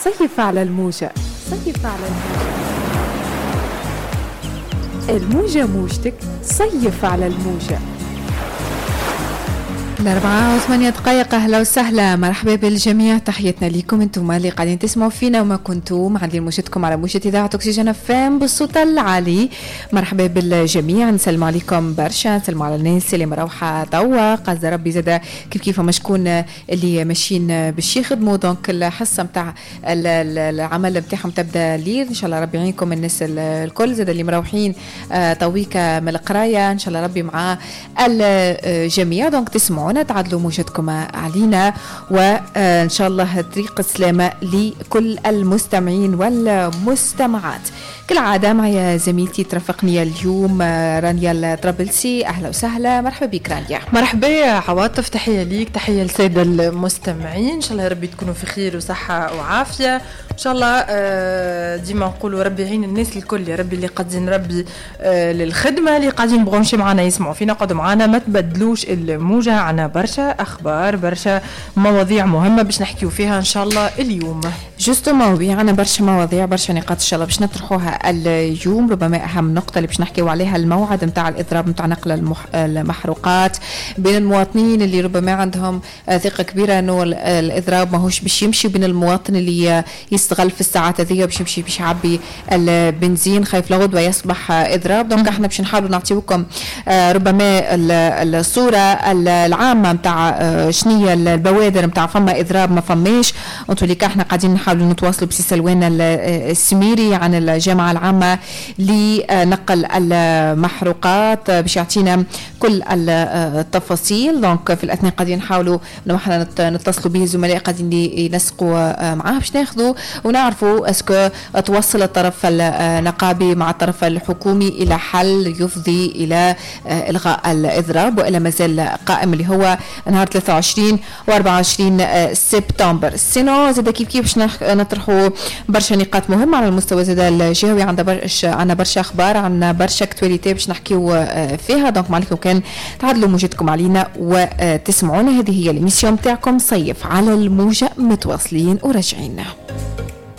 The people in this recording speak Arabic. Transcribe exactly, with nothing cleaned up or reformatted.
صيف على الموجة. صيف على الموجة. الموجة موجتك، صيف على الموجة. الأربعة وثمانية دقائق. أهلا وسهلا، مرحبا بالجميع، تحياتنا لكم انتم اللي قاعدين تسمعوا فينا وما كنتم عندين موجتكم على موجة إذاعة أكسجين اف ام بالصوت العالي. مرحبا بالجميع، نسلم عليكم برشا، نسلم على الناس اللي مروحة توا، قصد ربي زادا كيف كيف ما شكون اللي ماشيين باش يخدموا. دونك الحصة متاع العمل متاعهم تبدا ليل، إن شاء الله ربي يعينكم الناس الكل، زادا اللي مروحين تويكا من القراية، إن شاء الله ربي مع الجميع. دونك تسمعوا تعدلوا موجتكم علينا، وإن شاء الله طريق السلامة لكل المستمعين والمستمعات. كالعادة معي زميلتي ترافقني اليوم رانيا الطرابلسي. أهلا وسهلا، مرحبا بك رانيا. مرحبا عواطف، تحية ليك، تحية للسادة المستمعين، إن شاء الله ربي تكونوا في خير وصحة وعافية إن شاء الله. ديما نقولوا ربي يعين الناس الكل يا ربي، اللي قاعدين ربي للخدمة، اللي قاعدين برونشي معنا يسمعوا فينا، قعدوا معنا ما تبدلوش الموجة، عنا برشا أخبار، برشا مواضيع مهمة باش نحكيو فيها إن شاء الله اليوم. جوستومون عنا برشا مواضيع، برشا نقاط إن شاء الله باش نطرحوها اليوم. ربما أهم نقطة اللي باش نحكيو عليها الموعد متاع الإضراب متاع نقل المح... المحروقات بين المواطنين اللي ربما عندهم ثقة كبيرة إنه الإضراب ماهوش باش يمشي، بين المواطن اللي يستغل في الساعات هذه باش يمشي باش يعبي البنزين خايف لغدوة يصبح إضراب. دونك احنا باش نحاولوا نعطيوكم ربما الصورة العامة متاع شنية البوادر متاع فما إضراب ما فماش. انتو اللي احنا قاعدين نحاولوا نتواصلوا بسي سلوان السميري عن الجامعة العامة لنقل المحروقات باش يعطينا كل التفاصيل. دونك في الأثناء قاعدين نحاولوا انه احنا نتصلوا به الزملاء قاعدين ينسقوا معاه باش ناخذوا ونعرفوا اسكو توصل الطرف النقابي مع الطرف الحكومي الى حل يفضي الى الغاء الاضراب، والا مازال قائم اللي هو نهار ثلاثة وعشرين وأربعة وعشرين سبتمبر. سينو زاد كيف كيف باش نطرحوا برشا نقاط مهمه على المستوى زاد الجهوي، عندنا برشا عندنا برشا اخبار، عندنا برشا اكتواليتي باش نحكيو فيها. دونك معليكم كان تعدلوا موجتكم علينا وتسمعونا. هذه هي الميسيون تاعكم صيف على الموجة، متواصلين وراجعين.